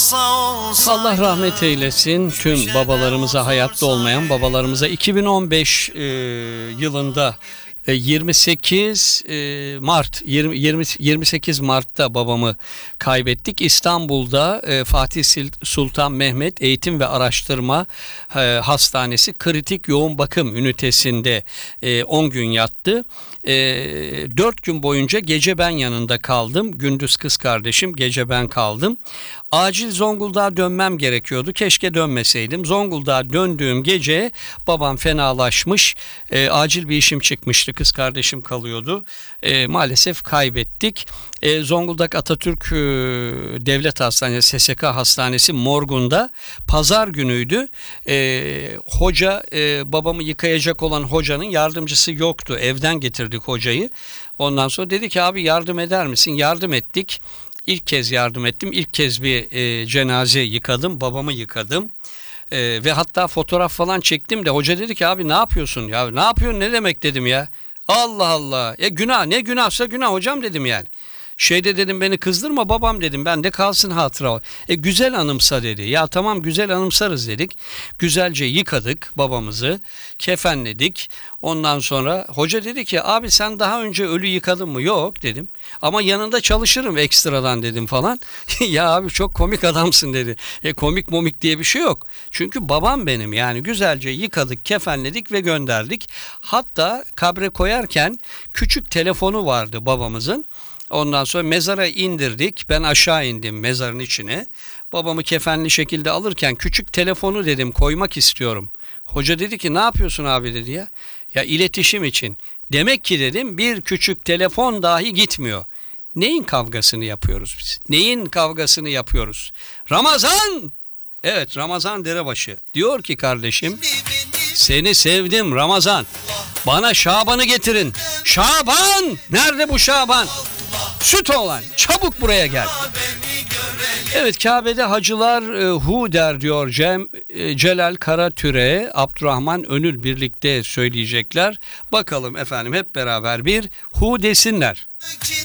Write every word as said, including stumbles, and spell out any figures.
Allah rahmet eylesin tüm babalarımıza, hayatta olmayan babalarımıza. iki bin on beş e, yılında yirmi sekiz Mart yirmi, yirmi, yirmi sekiz Mart'ta babamı kaybettik. İstanbul'da Fatih Sultan Mehmet Eğitim ve Araştırma Hastanesi kritik yoğun bakım ünitesinde on gün yattı. dört gün boyunca gece ben yanında kaldım. Gündüz kız kardeşim, gece ben kaldım. Acil Zonguldak'a dönmem gerekiyordu. Keşke dönmeseydim. Zonguldak'a döndüğüm gece babam fenalaşmış. Acil bir işim çıkmıştı. Kız kardeşim kalıyordu. E, maalesef kaybettik. E, Zonguldak Atatürk e, Devlet Hastanesi, S S K Hastanesi morgunda pazar günüydü. E, hoca, e, babamı yıkayacak olan hocanın yardımcısı yoktu. Evden getirdik hocayı. Ondan sonra dedi ki abi yardım eder misin? Yardım ettik. İlk kez yardım ettim. İlk kez bir e, cenaze yıkadım. Babamı yıkadım. E, ve hatta fotoğraf falan çektim de hoca dedi ki abi ne yapıyorsun? Ya ne yapıyorsun ne demek dedim ya. Allah Allah. Ya günah ne günahsa günah hocam dedim yani. Şeyde dedim beni kızdırma babam dedim, ben de kalsın hatıra. E güzel anımsa dedi. Ya tamam güzel anımsarız dedik. Güzelce yıkadık babamızı, kefenledik. Ondan sonra hoca dedi ki abi sen daha önce ölü yıkadın mı? Yok dedim. Ama yanında çalışırım ekstradan dedim falan. Ya abi çok komik adamsın dedi. E komik momik diye bir şey yok. Çünkü babam benim, yani güzelce yıkadık, kefenledik ve gönderdik. Hatta kabre koyarken küçük telefonu vardı babamızın. Ondan sonra mezara indirdik. Ben aşağı indim mezarın içine. Babamı kefenli şekilde alırken küçük telefonu dedim koymak istiyorum. Hoca dedi ki ne yapıyorsun abi dedi ya. Ya iletişim için. Demek ki dedim bir küçük telefon dahi gitmiyor. Neyin kavgasını yapıyoruz biz? Neyin kavgasını yapıyoruz? Ramazan! Evet, Ramazan Derebaşı. Diyor ki kardeşim seni sevdim Ramazan. Bana Şaban'ı getirin. Şaban! Nerede bu Şaban? Süt olan çabuk buraya gel. Evet, Kabe'de hacılar e, hu der diyor Cem, e, Celal Karatüre, Abdurrahman Önül birlikte söyleyecekler. Bakalım efendim hep beraber bir hu desinler.